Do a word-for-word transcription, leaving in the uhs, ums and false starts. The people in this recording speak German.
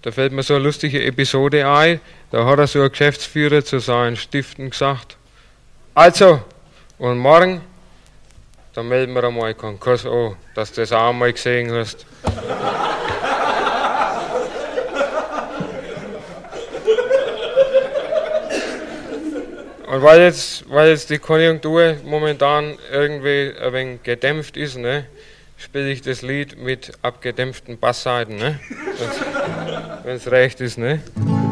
da fällt mir so eine lustige Episode ein. Da hat er so ein Geschäftsführer zu seinen Stiften gesagt, also, und morgen, da melden wir einmal Konkurs an, dass du das auch mal gesehen hast. Und weil jetzt, weil jetzt die Konjunktur momentan irgendwie ein wenig gedämpft ist, ne, spiele ich das Lied mit abgedämpften Bassseiten, ne, wenn es recht ist, ne.